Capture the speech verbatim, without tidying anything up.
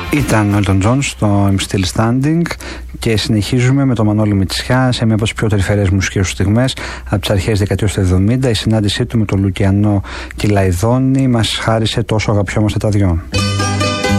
Ήταν ο Elton John στο I'm Still Standing και συνεχίζουμε με τον Μανώλη Μητσιά σε μια από τις πιο τρυφερές μουσικές στιγμές από τις αρχές δεκαετίας του εβδομήντα. Η συνάντησή του με τον Λουκιανό Κυλαϊδόνη μας χάρισε τόσο αγαπιόμαστε τα δυο.